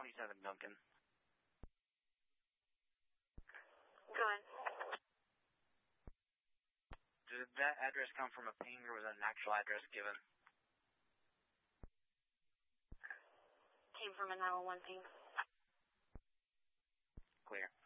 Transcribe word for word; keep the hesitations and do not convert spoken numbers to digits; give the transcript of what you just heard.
twenty-seven Duncan. Go ahead. Did that address come from a ping or was that an actual address given? Came from a nine one one ping. Clear.